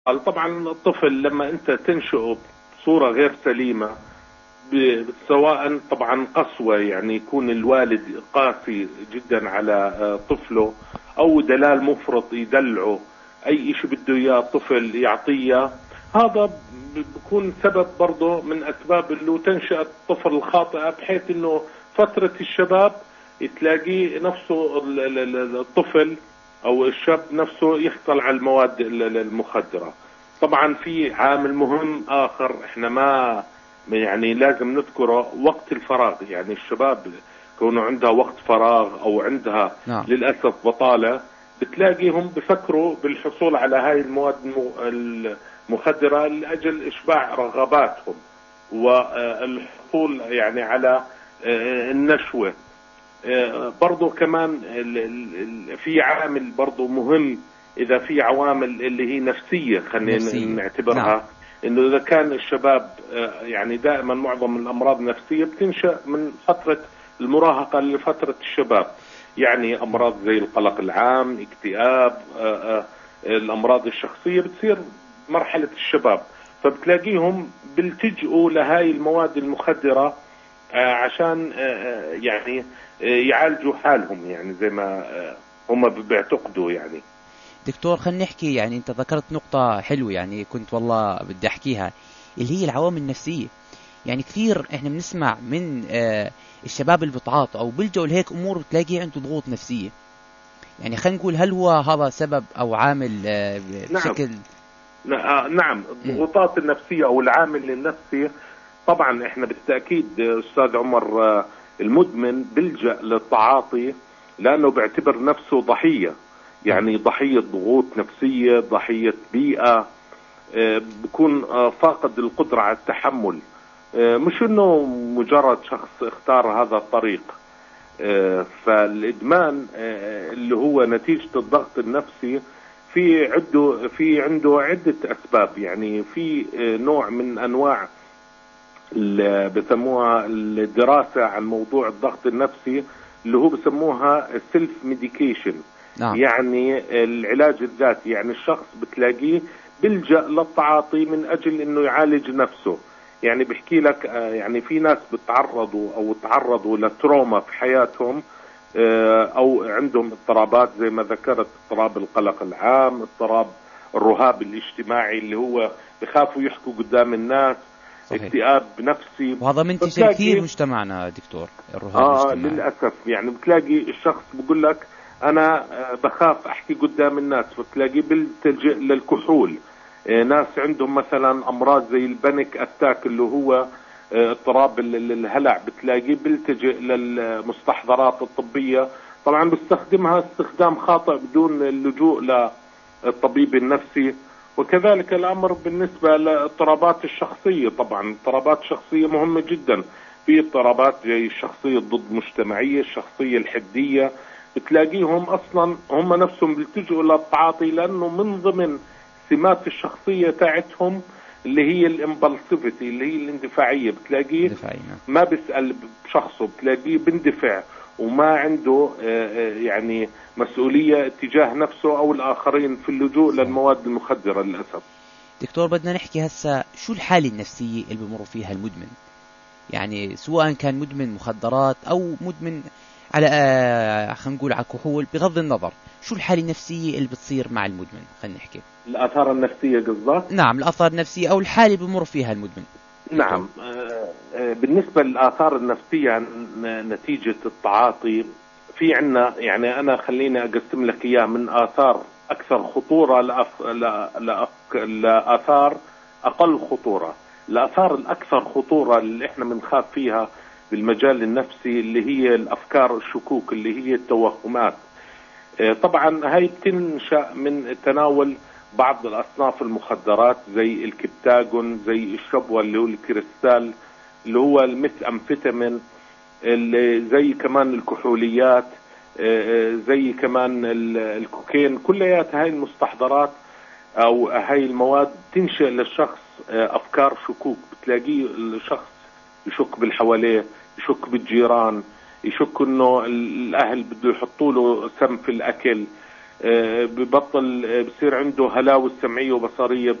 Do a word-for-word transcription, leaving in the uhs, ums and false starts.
طبعا الطفل لما انت تنشئه بصورة غير سليمة، ب- سواء طبعا قسوة، يعني يكون الوالد قاسي جدا على آه، طفله، او دلال مفرط يدلعه، اي اشي بده اياه الطفل يعطيه، هذا ب- بكون سبب برضه من اسباب اللي هو تنشئة الطفل الخاطئة، بحيث انه فترة الشباب تلاقيه نفسه ال- ال- ال- الطفل او الشاب نفسه يحصل على المواد ال- ال- المخدرة. طبعا في عامل مهم اخر احنا ما يعني لازم نذكره، وقت الفراغ. يعني الشباب كونه عندها وقت فراغ او عندها نعم. للأسف بطالة، بتلاقيهم بفكروا بالحصول على هاي المواد المخدرة لأجل إشباع رغباتهم والحصول يعني على آه، النشوة. آه، برضو كمان ال- ال- ال- في عامل برضو مهم، إذا في عوامل اللي هي نفسية خلينا نفسية. نعم. نعتبرها، إنه إذا كان الشباب آه، يعني دائما معظم الأمراض النفسية بتنشأ من فترة المراهقة لفترة الشباب، يعني أمراض زي القلق العام، اكتئاب، آه، آه، الأمراض الشخصية بتصير مرحلة الشباب، فبتلاقيهم بيلتجئوا لهاي المواد المخدرة آه، عشان آه، آه، يعني آه، يعالجوا حالهم، يعني زي ما آه، هم بيعتقدوا يعني. دكتور، خلينا نحكي، يعني انت ذكرت نقطة حلوة يعني كنت والله بدي احكيها، اللي هي العوامل النفسية. يعني كثير احنا بنسمع من آه، الشباب اللي بتعاطوا او بيلجأوا لهيك امور بتلاقيه عنده ضغوط نفسية. يعني خلينا نقول، هل هو هذا سبب او عامل آه، نعم. بشكل؟ ن- آه، نعم، مم. الضغوطات النفسية أو العامل النفسي. طبعا احنا بالتأكيد آه، أستاذ عمر، آه، المدمن بيلجأ للتعاطي لأنه بيعتبر نفسه ضحية، نعم. يعني ضحية ضغوط نفسية، ضحية بيئة، آه، بكون آه، فاقد القدرة على التحمل. آه، مش انه مجرد شخص اختار هذا الطريق. آه، فالادمان آه، اللي هو نتيجة الضغط النفسي، في عنده في عنده عدة اسباب. يعني في آه، نوع من انواع اللي بسموها الدراسة عن موضوع الضغط النفسي، اللي هو بسموها السيلف ميديكيشن، نعم. يعني العلاج الذاتي. يعني الشخص بتلاقيه بيلجأ للتعاطي من اجل انه يعالج نفسه. يعني بحكي لك آه، يعني في ناس بتعرضوا او تعرضوا لتروما في حياتهم، آه، او عندهم اضطرابات زي ما ذكرت، اضطراب القلق العام، اضطراب الرهاب الاجتماعي اللي هو بخافوا يحكوا قدام الناس، صحيح. اكتئاب نفسي. وهذا منتشر كثير بتلاقي بمجتمعنا دكتور، الرهاب اه الاجتماعي. للاسف، يعني بتلاقي الشخص بقول لك انا آه، بخاف احكي قدام الناس، فتلاقيه بيلتجئ للكحول. آه، ناس عندهم مثلا امراض زي البانيك اتاك اللي هو آه، اضطراب ال- ال- الهلع، بتلاقيه بيلتجئ للمستحضرات الطبية. طبعا بيستخدمها استخدام خاطئ بدون اللجوء للطبيب النفسي. وكذلك الامر بالنسبة للاضطرابات الشخصية. طبعا الاضطرابات الشخصية مهمة جدا. في اضطرابات زي الشخصية الضد مجتمعية، الشخصية الحدية، بتلاقيهم اصلا هم نفسهم بيلتجئوا للتعاطي، لانه من ضمن سمات الشخصية تاعتهم اللي هي الامبلسيفيتي، اللي هي الاندفاعية. بتلاقيه دفاعينا. ما بيسأل بشخصه، بتلاقيه بندفع وما عنده آه، آه، يعني مسؤولية تجاه نفسه او الاخرين في اللجوء صحيح. للمواد المخدرة للاسف. دكتور، بدنا نحكي هسا شو الحالة النفسية اللي بمر فيها المدمن، يعني سواء كان مدمن مخدرات او مدمن على آه خلينا نقول على كحول، بغض النظر شو الحالة النفسية اللي بتصير مع المدمن. خلينا نحكي. الاثار النفسية قصدك؟ نعم، الآثار النفسية او الحالة اللي بمر فيها المدمن. دكتور. نعم. آه، آه، بالنسبة للآثار النفسية ن- نتيجة التعاطي، في عنا يعني أنا خليني أقسم لك إياه من آثار أكثر خطورة لأف... ل... لأف... لآثار أقل خطورة. الآثار الأكثر خطورة اللي إحنا بنخاف فيها بالمجال النفسي اللي هي الأفكار الشكوك، اللي هي التوهمات. آه، طبعا هاي بتنشأ من تناول بعض الأصناف المخدرات زي الكبتاجون، زي الشبوة اللي هو الكريستال، اللي هو الميث أمفيتامين، اللي زي كمان الكحوليات، آه، آه، زي كمان ال- الكوكين. كليات هاي المستحضرات أو هاي المواد تنشئ للشخص آه، أفكار شكوك. بتلاقيه الشخص يشك بالحواليه، يشك بالجيران، يشك انه الاهل بده يحطوا له سم في الاكل. ببطل بصير عنده هلاوس سمعية وبصرية،